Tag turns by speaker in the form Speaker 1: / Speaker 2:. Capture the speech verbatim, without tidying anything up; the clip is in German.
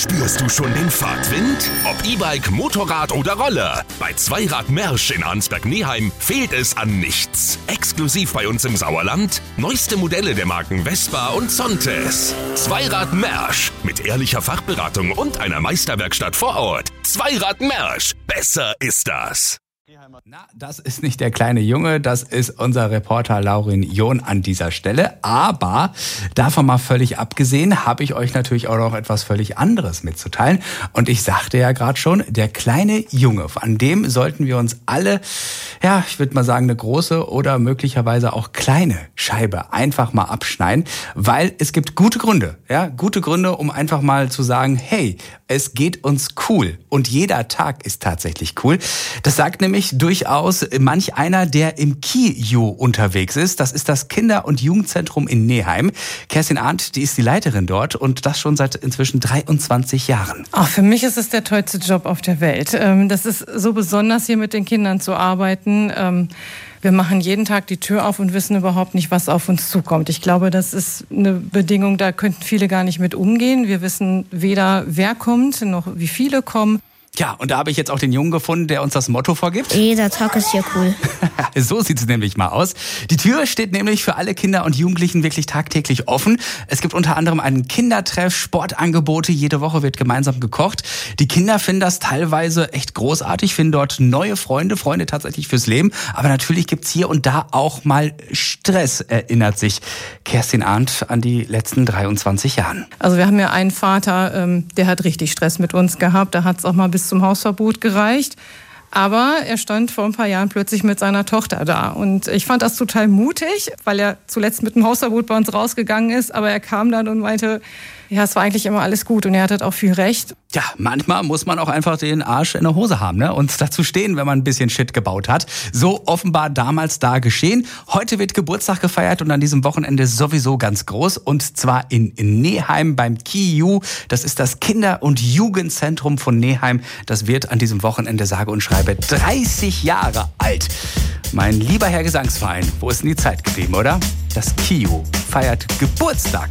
Speaker 1: Spürst du schon den Fahrtwind? Ob E-Bike, Motorrad oder Roller. Bei Zweirad Mersch in Arnsberg-Neheim fehlt es an nichts. Exklusiv bei uns im Sauerland neueste Modelle der Marken Vespa und Zontes. Zweirad Mersch mit ehrlicher Fachberatung und einer Meisterwerkstatt vor Ort. Zweirad Mersch. Besser ist das.
Speaker 2: Na, das ist nicht der kleine Junge, das ist unser Reporter Laurin John an dieser Stelle. Aber davon mal völlig abgesehen, habe ich euch natürlich auch noch etwas völlig anderes mitzuteilen. Und ich sagte ja gerade schon, der kleine Junge, an dem sollten wir uns alle, ja, ich würde mal sagen, eine große oder möglicherweise auch kleine Scheibe einfach mal abschneiden. Weil es gibt gute Gründe, ja, gute Gründe, um einfach mal zu sagen, hey, es geht uns cool. Und jeder Tag ist tatsächlich cool. Das sagt nämlich durchaus manch einer, der im K I U unterwegs ist. Das ist das Kinder- und Jugendzentrum in Neheim. Kerstin Arndt, die ist die Leiterin dort und das schon seit inzwischen dreiundzwanzig Jahren.
Speaker 3: Ach, für mich ist es der tollste Job auf der Welt. Das ist so besonders, hier mit den Kindern zu arbeiten. Wir machen jeden Tag die Tür auf und wissen überhaupt nicht, was auf uns zukommt. Ich glaube, das ist eine Bedingung, da könnten viele gar nicht mit umgehen. Wir wissen weder, wer kommt, noch wie viele kommen.
Speaker 2: Ja, und da habe ich jetzt auch den Jungen gefunden, der uns das Motto vorgibt.
Speaker 4: Jeder Tag ist hier cool.
Speaker 2: So sieht es nämlich mal aus. Die Tür steht nämlich für alle Kinder und Jugendlichen wirklich tagtäglich offen. Es gibt unter anderem einen Kindertreff, Sportangebote. Jede Woche wird gemeinsam gekocht. Die Kinder finden das teilweise echt großartig, finden dort neue Freunde, Freunde tatsächlich fürs Leben. Aber natürlich gibt's hier und da auch mal Stress, erinnert sich Kerstin Arndt an die letzten dreiundzwanzig Jahren.
Speaker 3: Also wir haben ja einen Vater, der hat richtig Stress mit uns gehabt. Da hat es auch mal bis zum Hausverbot gereicht. Aber er stand vor ein paar Jahren plötzlich mit seiner Tochter da. Und ich fand das total mutig, weil er zuletzt mit dem Hausverbot bei uns rausgegangen ist. Aber er kam dann und meinte, ja, es war eigentlich immer alles gut und er hatte auch viel recht.
Speaker 2: Ja, manchmal muss man auch einfach den Arsch in der Hose haben, ne? Und dazu stehen, wenn man ein bisschen Shit gebaut hat. So offenbar damals da geschehen. Heute wird Geburtstag gefeiert und an diesem Wochenende sowieso ganz groß. Und zwar in Neheim beim K I U. Das ist das Kinder- und Jugendzentrum von Neheim. Das wird an diesem Wochenende sage und schreibe dreißig Jahre alt. Mein lieber Herr Gesangsverein, wo ist denn die Zeit geblieben, oder? Das K I U feiert Geburtstag.